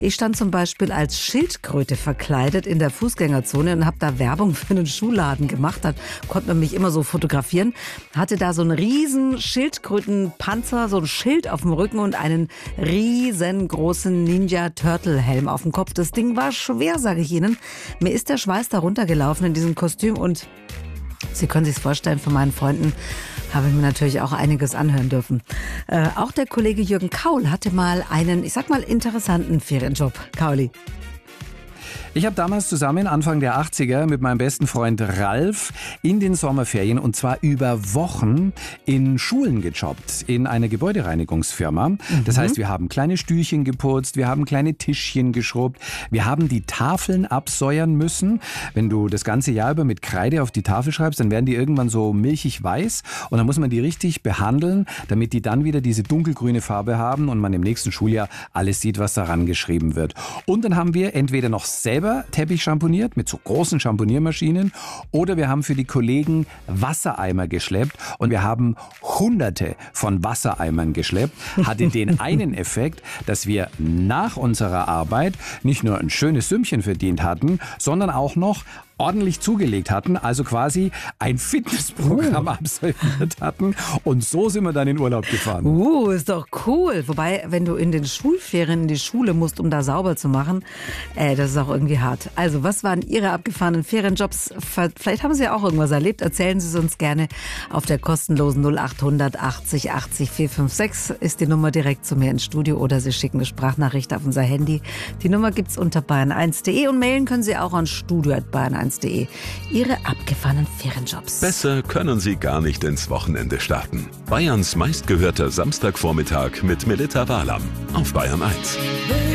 Ich stand zum Beispiel als Schildkröte verkleidet in der Fußgängerzone und habe da Werbung für einen Schuhladen gemacht. Da konnte man mich immer so fotografieren. Hatte da so einen riesen Schildkrötenpanzer, so ein Schild auf dem Rücken und einen riesengroßen Ninja-Turtle-Helm auf dem Kopf. Das Ding war schwer, sage ich Ihnen. Mir ist der Schweiß da runtergelaufen in diesem Kostüm und Sie können sich vorstellen, von meinen Freunden habe ich mir natürlich auch einiges anhören dürfen. Auch der Kollege Jürgen Kaul hatte mal einen, ich sag mal, interessanten Ferienjob. Kauli. Ich habe damals zusammen, Anfang der 80er, mit meinem besten Freund Ralf in den Sommerferien und zwar über Wochen in Schulen gejobbt, in einer Gebäudereinigungsfirma. Das heißt, wir haben kleine Stühlchen geputzt, wir haben kleine Tischchen geschrubbt, wir haben die Tafeln absäuern müssen. Wenn du das ganze Jahr über mit Kreide auf die Tafel schreibst, dann werden die irgendwann so milchig weiß und dann muss man die richtig behandeln, damit die dann wieder diese dunkelgrüne Farbe haben und man im nächsten Schuljahr alles sieht, was daran geschrieben wird. Und dann haben wir entweder noch selber Teppich schamponiert mit so großen Schamponiermaschinen oder wir haben für die Kollegen Wassereimer geschleppt und wir haben Hunderte von Wassereimern geschleppt. Hatte den einen Effekt, dass wir nach unserer Arbeit nicht nur ein schönes Sümmchen verdient hatten, sondern auch noch ordentlich zugelegt hatten, also quasi ein Fitnessprogramm absolviert hatten und so sind wir dann in Urlaub gefahren. Ist doch cool. Wobei, wenn du in den Schulferien in die Schule musst, um da sauber zu machen, das ist auch irgendwie hart. Also, was waren Ihre abgefahrenen Ferienjobs? Vielleicht haben Sie ja auch irgendwas erlebt. Erzählen Sie es uns gerne auf der kostenlosen 0800 80 80 456 ist die Nummer direkt zu mir ins Studio oder Sie schicken eine Sprachnachricht auf unser Handy. Die Nummer gibt's unter bayern1.de und mailen können Sie auch an studio@bayern1.de. Ihre abgefahrenen Ferienjobs. Besser können Sie gar nicht ins Wochenende starten. Bayerns meistgehörter Samstagvormittag mit Melitta Walam auf Bayern 1.